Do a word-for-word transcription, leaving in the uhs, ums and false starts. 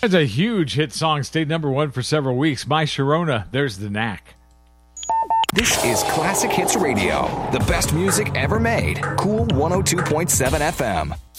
It's a huge hit song, stayed number one for several weeks. My Sharona, There's the Knack. This is Classic Hits Radio, the best music ever made. Cool one oh two point seven F M.